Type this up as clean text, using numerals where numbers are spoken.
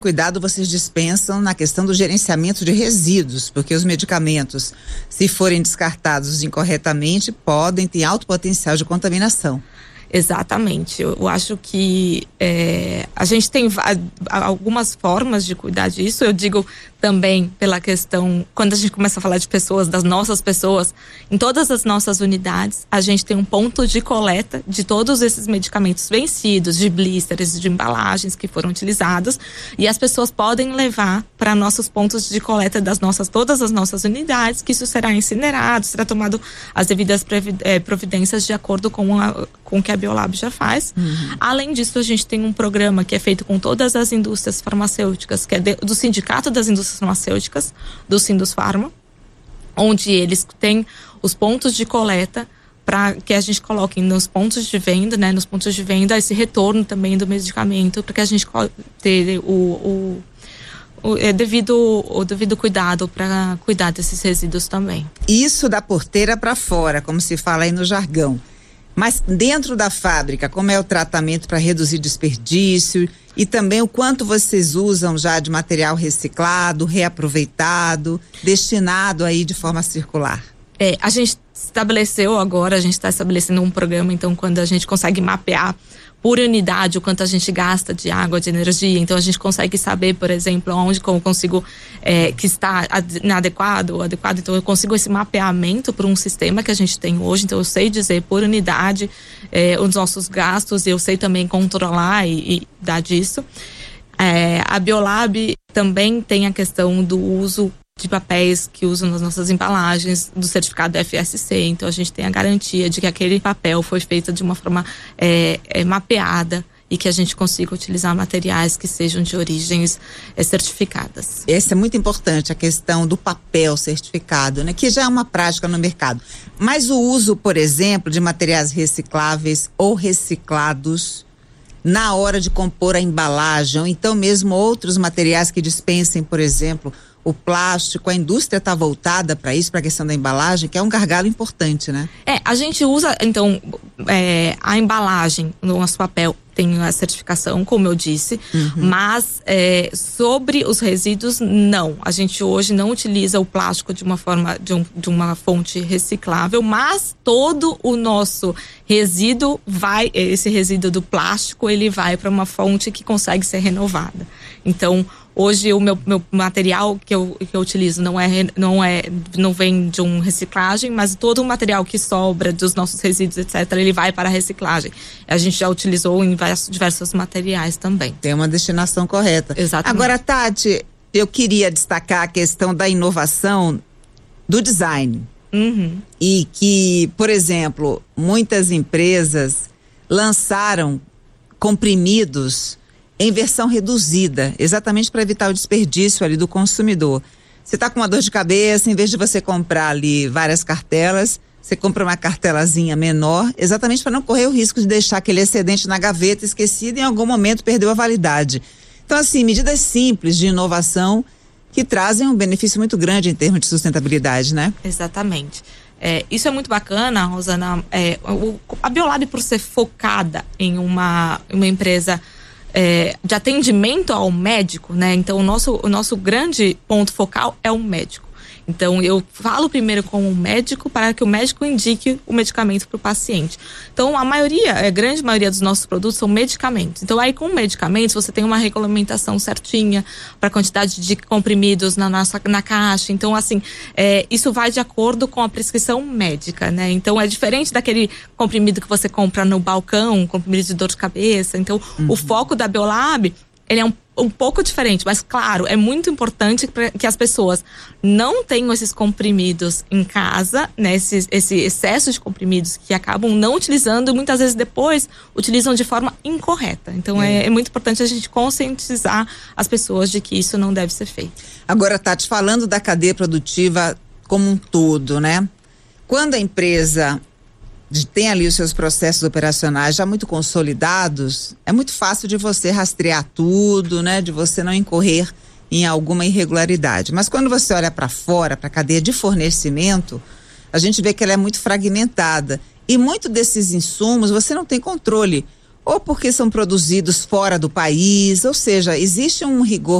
Cuidado vocês dispensam na questão do gerenciamento de resíduos, porque os medicamentos, se forem descartados incorretamente, podem ter alto potencial de contaminação. Exatamente, eu acho que a gente tem algumas formas de cuidar disso. Eu digo também pela questão, quando a gente começa a falar de pessoas, das nossas pessoas, em todas as nossas unidades, a gente tem um ponto de coleta de todos esses medicamentos vencidos, de blisters, de embalagens que foram utilizados, e as pessoas podem levar para nossos pontos de coleta todas as nossas unidades, que isso será incinerado, será tomado as devidas providências de acordo com o que a Biolab já faz. Além disso, a gente tem um programa que é feito com todas as indústrias farmacêuticas, que é do Sindicato das Indústrias Farmacêuticas, do Sindusfarma, onde eles têm os pontos de coleta para que a gente coloque nos pontos de venda, né, nos pontos de venda, esse retorno também do medicamento, para que a gente tenha o devido cuidado para cuidar desses resíduos também. Isso da porteira para fora, como se fala aí no jargão. Mas dentro da fábrica, como é o tratamento para reduzir desperdício e também o quanto vocês usam já de material reciclado, reaproveitado, destinado aí de forma circular? A gente a gente está estabelecendo um programa, então quando a gente consegue mapear por unidade o quanto a gente gasta de água, de energia, então a gente consegue saber, por exemplo, onde como eu consigo que está inadequado ou adequado, então eu consigo esse mapeamento por um sistema que a gente tem hoje, então eu sei dizer por unidade os nossos gastos, e eu sei também controlar e dar disso. A Biolab também tem a questão do uso de papéis que usam nas nossas embalagens, do certificado FSC, então a gente tem a garantia de que aquele papel foi feito de uma forma mapeada e que a gente consiga utilizar materiais que sejam de origens certificadas. Essa é muito importante, a questão do papel certificado, né? Que já é uma prática no mercado. Mas o uso, por exemplo, de materiais recicláveis ou reciclados na hora de compor a embalagem, ou então mesmo outros materiais que dispensem, por exemplo, o plástico, a indústria está voltada para isso, para a questão da embalagem, que é um gargalo importante, né? A gente usa, então, a embalagem no nosso papel tem a certificação, como eu disse, mas sobre os resíduos, não. A gente hoje não utiliza o plástico de uma forma, de uma fonte reciclável, mas todo o nosso resíduo esse resíduo do plástico, ele vai para uma fonte que consegue ser renovada. Então, hoje o meu material que eu utilizo não vem de uma reciclagem, mas todo o material que sobra dos nossos resíduos, etc., ele vai para a reciclagem. A gente já utilizou em diversos materiais também. Tem uma destinação correta. Exatamente. Agora, Tati, eu queria destacar a questão da inovação do design. E que, por exemplo, muitas empresas lançaram comprimidos em versão reduzida, exatamente para evitar o desperdício ali do consumidor. Você está com uma dor de cabeça, em vez de você comprar ali várias cartelas, você compra uma cartelazinha menor, exatamente para não correr o risco de deixar aquele excedente na gaveta esquecido e em algum momento perdeu a validade. Então, assim, medidas simples de inovação que trazem um benefício muito grande em termos de sustentabilidade, né? Exatamente. Isso é muito bacana, Rosana. A Biolab, por ser focada em uma empresa de atendimento ao médico, né? Então o nosso grande ponto focal é o médico. Então eu falo primeiro com o médico para que o médico indique o medicamento para o paciente. Então a grande maioria dos nossos produtos são medicamentos. Então aí com medicamentos você tem uma regulamentação certinha para a quantidade de comprimidos na caixa. Então assim, isso vai de acordo com a prescrição médica, né? Então é diferente daquele comprimido que você compra no balcão, comprimido de dor de cabeça. Então o foco da Biolab, ele é um pouco diferente, mas claro, é muito importante que as pessoas não tenham esses comprimidos em casa, né? Esse excesso de comprimidos que acabam não utilizando e muitas vezes depois utilizam de forma incorreta. Então é muito importante a gente conscientizar as pessoas de que isso não deve ser feito. Agora, Tati, falando da cadeia produtiva como um todo, né? Quando a empresa tem ali os seus processos operacionais já muito consolidados, é muito fácil de você rastrear tudo, né? De você não incorrer em alguma irregularidade. Mas quando você olha para fora, para a cadeia de fornecimento, a gente vê que ela é muito fragmentada. E muito desses insumos você não tem controle. ou porque são produzidos fora do país, ou seja, existe um rigor